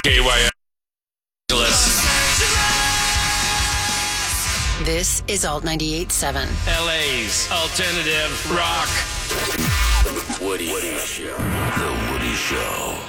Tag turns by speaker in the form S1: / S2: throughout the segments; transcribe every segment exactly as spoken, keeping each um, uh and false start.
S1: K Y S.
S2: This is Alt ninety-eight point seven.
S1: L A's alternative rock. Woody, Woody Show. The Woody Show.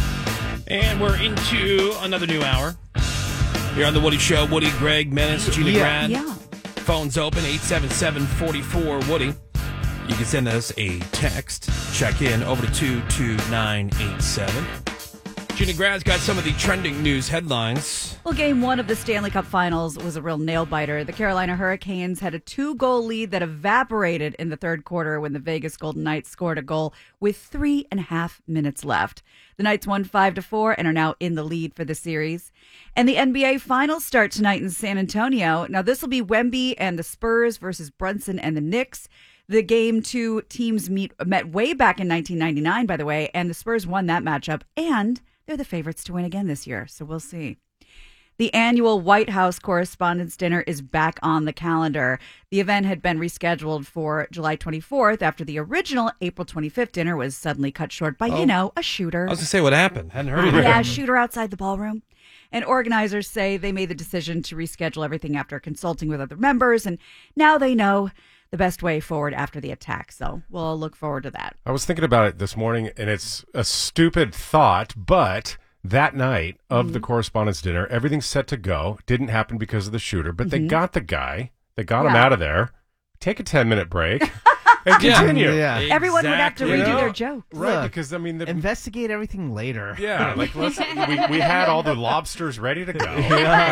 S3: And we're into another new hour. Here on The Woody Show, Woody, Greg, Menace, Gina
S4: Yeah.
S3: Grad.
S4: Yeah.
S3: Phone's open, eight seven seven, four four, Woody. You can send us a text. Check in over to two two nine eight seven. Gina Grad's got some of the trending news headlines.
S4: Well, game one of the Stanley Cup Finals was a real nail-biter. The Carolina Hurricanes had a two-goal lead that evaporated in the third quarter when the Vegas Golden Knights scored a goal with three and a half minutes left. The Knights won five to four and are now in the lead for the series. And the N B A Finals start tonight in San Antonio. Now, this will be Wemby and the Spurs versus Brunson and the Knicks. The game two teams meet met way back in nineteen ninety-nine, by the way, and the Spurs won that matchup, and they're the favorites to win again this year, so we'll see. The annual White House Correspondents' Dinner is back on the calendar. The event had been rescheduled for July twenty-fourth after the original April twenty-fifth dinner was suddenly cut short by,
S3: Oh.
S4: you know, a shooter.
S3: I was going to say what happened. Hadn't heard of it.
S4: Yeah, a shooter outside the ballroom. And organizers say they made the decision to reschedule everything after consulting with other members, and now they know the best way forward after the attack. So we'll look forward to that.
S5: I was thinking about it this morning, and it's a stupid thought, but that night of
S4: Mm-hmm.
S5: the correspondence dinner, everything's set to go. Didn't happen because of the shooter, but they
S4: Mhm.
S5: got the guy. They got him
S4: Yeah.
S5: out of there. Take a ten-minute break and
S3: Yeah.
S5: continue.
S6: Yeah.
S4: Everyone would have to
S3: Exactly.
S4: redo
S5: You know?
S4: their joke.
S5: Right,
S6: Look,
S5: because, I mean, the,
S6: Investigate everything later.
S5: yeah, like, let's, we, we had all the lobsters ready to go.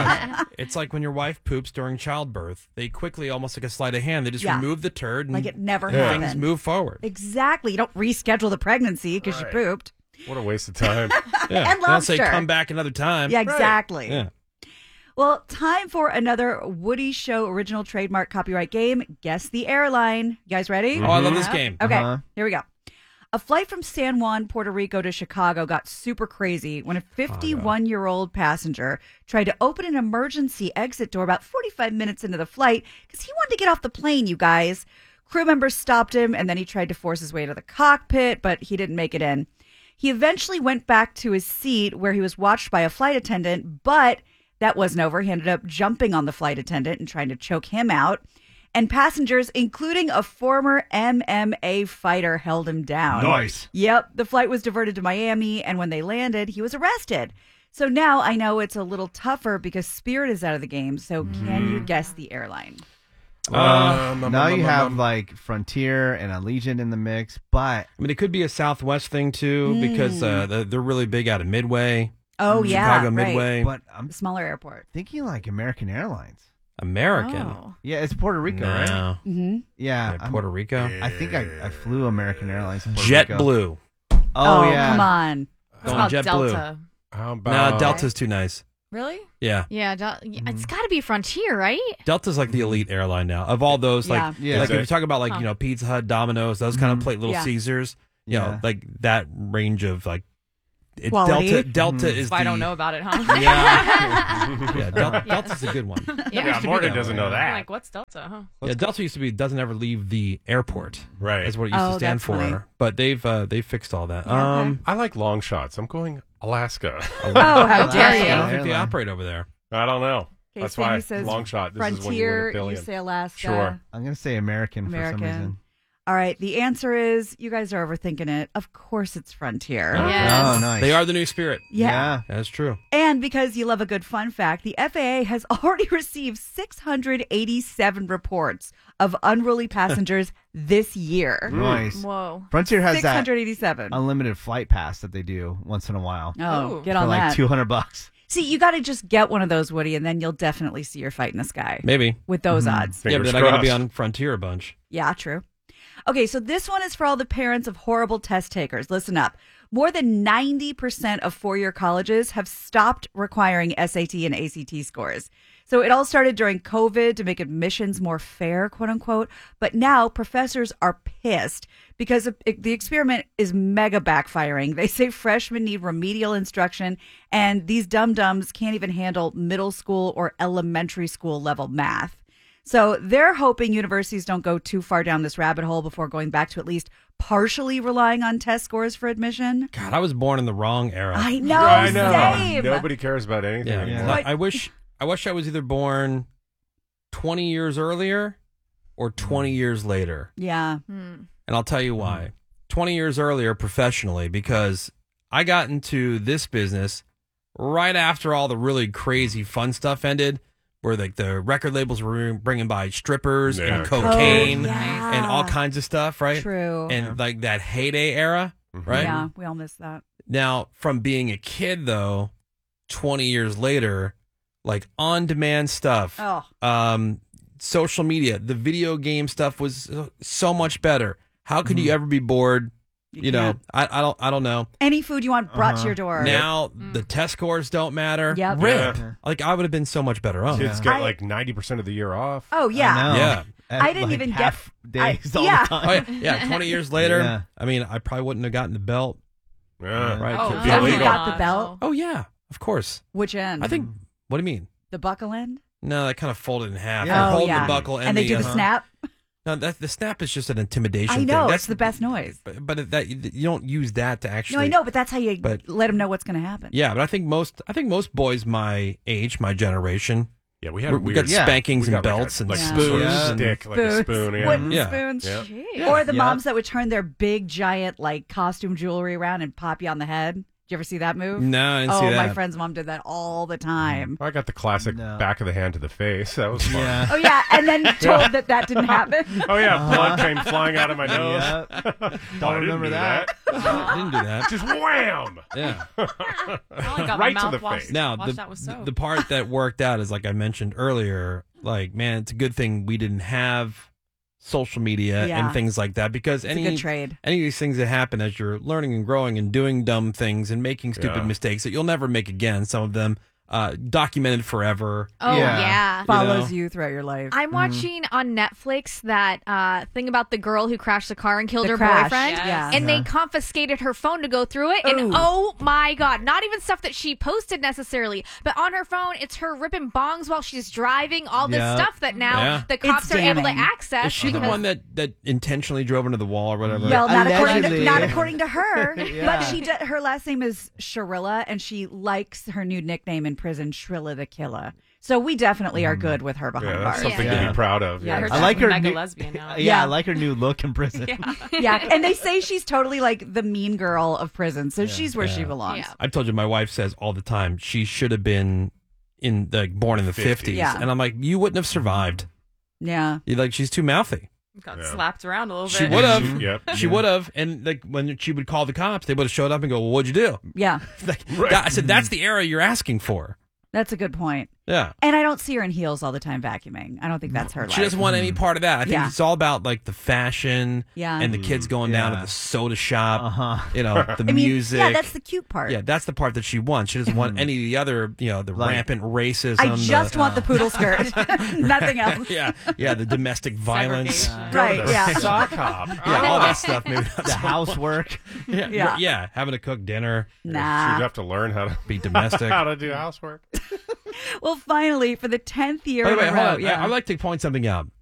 S3: It's like when your wife poops during childbirth. They quickly, almost like a sleight of hand, they just
S4: Yeah.
S3: remove the turd and
S4: Like it never
S5: Yeah.
S3: things
S4: happened.
S3: move forward.
S4: Exactly. You don't reschedule the pregnancy because
S5: Right.
S4: you pooped.
S5: What a waste of time.
S3: Yeah.
S4: And
S3: They don't say
S4: lobster.
S3: come back another time.
S4: Yeah, exactly.
S3: Yeah.
S4: Well, time for another Woody Show original trademark copyright game. Guess the airline. You guys ready?
S3: Oh, I love this game.
S4: Okay,
S6: Uh-huh.
S4: here we go. A flight from San Juan, Puerto Rico to Chicago got super crazy when a fifty-one-year-old passenger tried to open an emergency exit door about forty-five minutes into the flight because he wanted to get off the plane, you guys. Crew members stopped him, and then he tried to force his way to the cockpit, but he didn't make it in. He eventually went back to his seat where he was watched by a flight attendant, but that wasn't over. He ended up jumping on the flight attendant and trying to choke him out. And passengers, including a former M M A fighter, held him down.
S6: Nice.
S4: Yep. The flight was diverted to Miami, and when they landed, he was arrested. So now I know it's a little tougher because Spirit is out of the game. So can you guess the airline?
S5: Um,
S6: Now
S5: um,
S6: you
S5: um,
S6: have
S5: um,
S6: like Frontier and Allegiant in the mix, but
S3: I mean, it could be a Southwest thing, too, because uh, they're they're really big out of Midway.
S4: Oh, yeah.
S3: Chicago
S4: right.
S3: Midway.
S6: but I'm
S4: The smaller airport.
S6: thinking like American Airlines.
S3: American.
S4: Oh.
S6: Yeah, it's Puerto Rico, right?
S3: No.
S4: Mm-hmm.
S6: Yeah,
S3: Yeah,
S6: I'm-
S3: Puerto Rico.
S6: I think I, I flew American Airlines. to Puerto Rico.
S3: JetBlue.
S6: Oh,
S4: Oh,
S6: yeah.
S4: come on.
S3: Going
S7: about
S3: JetBlue.
S7: Delta.
S5: How
S3: No,
S5: about
S3: Delta's too nice.
S7: Really?
S3: Yeah.
S7: Yeah, Del- yeah, it's got to be Frontier, right?
S3: Delta's like the elite airline now. Of all those, like,
S4: Yeah.
S6: Yeah.
S3: like if you talk about like,
S7: Huh.
S3: you know, Pizza Hut, Domino's, those kind of plate Little
S4: Yeah.
S3: Caesars, you
S6: Yeah.
S3: know, like that range of like it,
S4: Quality.
S3: Delta Delta is
S7: That's why I
S3: the,
S7: don't know about it, huh?
S3: Yeah. yeah, Del- Delta's a good one.
S5: Yeah, Morgan doesn't know
S7: I'm
S5: that.
S7: like, what's Delta, huh?
S3: Yeah, Delta used to be doesn't ever leave the airport.
S5: Right.
S3: Is what it used
S4: Oh,
S3: to stand
S4: that's
S3: for.
S4: funny.
S3: But they've uh, they've fixed all that.
S4: Yeah, okay.
S3: Um
S5: I like long shots. I'm going Alaska.
S4: Oh, how
S6: Alaska.
S4: dare
S3: I
S4: you.
S3: don't think they
S6: Airline.
S3: operate over there.
S5: I don't know.
S4: Okay,
S5: That's
S4: Sammy
S5: why
S4: says
S5: long shot. This is when you win
S4: Frontier,
S5: a billion.
S4: you say Alaska.
S5: Sure.
S6: I'm going to say American, for some
S4: American.
S6: reason.
S4: All right, the answer is you guys are overthinking it. Of course it's Frontier.
S7: Yes.
S6: Oh, nice.
S3: They are the new Spirit.
S4: Yeah.
S3: That's true.
S4: And because you love a good fun fact, the F A A has already received six hundred eighty-seven reports of unruly passengers this year.
S6: Nice.
S7: Whoa.
S6: Frontier has that
S4: six hundred eighty-seven.
S6: unlimited flight pass that they do once in a while
S4: Oh,
S7: Ooh.
S4: get
S6: for
S4: on
S6: like
S4: that.
S6: two hundred bucks.
S4: See, you got to just get one of those, Woody, and then you'll definitely see your fight in the sky
S3: Maybe.
S4: with those odds.
S3: Yeah, but
S5: Fingers
S3: then I got to be
S5: crossed.
S3: on Frontier a bunch.
S4: Yeah, true. Okay, so this one is for all the parents of horrible test takers. Listen up. More than ninety percent of four-year colleges have stopped requiring S A T and A C T scores. So it all started during COVID to make admissions more fair, quote unquote. But now professors are pissed because it, the experiment is mega backfiring. They say freshmen need remedial instruction, and these dum-dums can't even handle middle school or elementary school level math. So they're hoping universities don't go too far down this rabbit hole before going back to at least partially relying on test scores for admission.
S3: God, I was born in the wrong era.
S4: I know,
S5: I know.
S4: same.
S5: Nobody cares about anything
S3: yeah,
S5: anymore.
S3: I, I wish I wish I was either born twenty years earlier or twenty years later.
S4: Yeah.
S3: And I'll tell you why. twenty years earlier professionally, because I got into this business right after all the really crazy fun stuff ended, where like the record labels were bringing by strippers
S5: Yeah.
S3: and cocaine
S4: Oh, yeah.
S3: and all kinds of stuff, right?
S4: True.
S3: And like that heyday era, right?
S4: Yeah, we all miss that.
S3: Now, from being a kid, though, twenty years later, like on-demand stuff,
S4: Oh.
S3: um, social media, the video game stuff was so much better. How could you ever be bored? You,
S4: You
S3: know,
S4: can't.
S3: I, I don't, I don't know.
S4: Any food you want brought to
S6: Uh-huh.
S4: your door.
S3: Now the test scores don't matter.
S4: Yep.
S3: Rip.
S5: Yeah.
S3: Like I would have been so much better off.
S5: Kids
S6: Yeah.
S5: get
S4: I-
S5: like ninety percent of the year off.
S4: Oh, yeah.
S6: I know.
S3: Yeah.
S6: At,
S4: I didn't
S6: like,
S4: even get-
S6: half days
S4: I-
S6: all
S4: yeah.
S6: the time.
S3: Oh yeah, yeah. Twenty years later,
S6: Yeah.
S3: I mean, I probably wouldn't have gotten the belt.
S5: Yeah.
S3: Right.
S7: Oh,
S3: Could be
S4: Have you
S3: illegal.
S4: got the belt?
S3: Oh yeah, of course.
S4: Which end?
S3: I think. What do you mean?
S4: the buckle end.
S3: No, they kind of folded in half.
S6: Yeah.
S3: They're
S4: Oh,
S3: holding
S4: yeah.
S3: the buckle and,
S4: And they
S3: the,
S4: do the
S3: uh,
S4: snap.
S3: No, that the snap is just an intimidation.
S4: I
S3: thing.
S4: know.
S3: That's
S4: It's the best noise.
S3: But, but that you don't use that to actually.
S4: No, I know, but that's how you
S3: but-
S4: let them know what's going to happen.
S3: Yeah, but I think most. I think most boys my age, my generation,
S5: Yeah, we had
S3: we,
S5: a
S3: we
S5: weird
S3: got
S6: Yeah.
S3: spankings
S5: we
S3: and
S5: got like a-
S3: belts and
S5: like
S4: Yeah.
S5: some sort of
S3: spoons. and-
S5: stick, like a
S4: Spoons,
S5: spoon. Yeah.
S4: wooden
S3: Yeah.
S4: spoons.
S5: Yeah.
S7: Jeez.
S4: Or the
S6: Yeah.
S4: moms that would turn their big, giant, like, costume jewelry around and pop you on the head. Did you ever see that move?
S3: No, I didn't
S4: oh,
S3: see that.
S4: my friend's mom did that all the time.
S5: I got the classic
S6: No.
S5: back of the hand to the face. That was fun.
S6: Yeah.
S4: Oh, yeah, and then told that that didn't happen.
S5: Oh yeah, blood came flying out of my nose.
S6: Yep.
S5: Oh, I
S6: Don't
S5: didn't
S6: remember
S5: do
S6: that.
S3: I didn't do that.
S5: Just wham!
S3: Yeah.
S7: I only got
S5: Right
S7: my
S5: to
S7: mouth
S5: the
S7: washed,
S5: face.
S3: Now
S7: washed
S3: the
S7: out with soap.
S3: the part that worked out is like I mentioned earlier. Like, man, it's a good thing we didn't have social media
S4: Yeah.
S3: and things like that because
S4: It's
S3: any
S4: a good trade.
S3: any of these things that happen as you're learning and growing and doing dumb things and making stupid
S5: Yeah.
S3: mistakes that you'll never make again. Some of them uh, documented forever.
S7: oh
S6: Yeah.
S7: yeah.
S4: Follows
S3: know?
S4: you throughout your life.
S7: I'm watching on Netflix that uh, thing about the girl who crashed the car and killed
S4: The
S7: her
S4: crash,
S7: boyfriend. Yes.
S4: yeah.
S7: And they confiscated her phone to go through it. And
S4: Ooh.
S7: oh my God, not even stuff that she posted necessarily, but on her phone, it's her ripping bongs while she's driving, all this
S6: Yeah.
S7: stuff that now
S3: Yeah.
S7: the cops
S4: It's
S7: are able to
S4: damning.
S7: access.
S3: Is she the
S7: because-
S3: one that, that intentionally drove into the wall or whatever?
S4: Well, not according, to,
S6: Allegedly.
S4: not according to her,
S6: Yeah.
S4: but she did, her last name is Sharilla, and she likes her new nickname in prison, Shrilla the Killer. So we definitely are good with her behind
S5: Yeah, that's
S4: bars.
S5: something to
S6: Yeah.
S5: be proud of.
S4: Yeah.
S5: Yeah.
S7: Her
S6: I like her
S7: mega
S6: new-
S7: lesbian now.
S6: Yeah,
S4: Yeah.
S6: I like her new look in prison.
S7: Yeah.
S4: Yeah, and they say she's totally like the mean girl of prison, so she's where she
S3: Yeah.
S4: belongs.
S7: Yeah.
S3: I told you my wife says all the time she should have been in like born in the
S5: fifties.
S3: fifties,
S4: Yeah.
S3: and I'm like, you wouldn't have survived.
S4: Yeah.
S3: You like she's too mouthy.
S7: Got
S5: Yeah.
S7: slapped around a little
S3: She
S7: bit.
S3: would have.
S5: Yep.
S3: She would have, and like when she would call the cops, they would have showed up and go, "Well, what'd you do?"
S4: Yeah,
S3: Like,
S5: Right.
S3: that- I said, "That's the era you're asking for."
S4: that's a good point.
S3: Yeah,
S4: And I don't see her in heels all the time vacuuming. I don't think that's her
S3: she
S4: life.
S3: doesn't want any part of that. I think
S4: Yeah.
S3: it's all about like the fashion,
S4: Yeah.
S3: and the kids going down to
S6: Yeah.
S3: the soda shop.
S6: Uh-huh.
S3: You know, the
S4: I mean,
S3: music.
S4: yeah, that's the cute part.
S3: Yeah, that's the part that she wants. She doesn't want any of the other, you know, the
S6: Like-
S3: rampant racism.
S4: I just
S3: the,
S4: want the poodle skirt, nothing else.
S3: yeah, yeah, the domestic violence.
S7: Segregation.
S4: Right,
S5: The
S4: yeah.
S5: sock hop.
S3: Yeah, all that stuff. Maybe not
S6: The
S3: so
S6: housework.
S3: Yeah,
S4: Yeah.
S3: yeah, having to cook dinner,
S4: Nah.
S5: She'd have to learn how to
S3: be domestic.
S5: how to do housework.
S4: Well, finally, for the tenth year
S3: By the
S4: in
S3: way,
S4: a
S3: hold
S4: row,
S3: on.
S4: yeah.
S3: I, I'd like to point something out.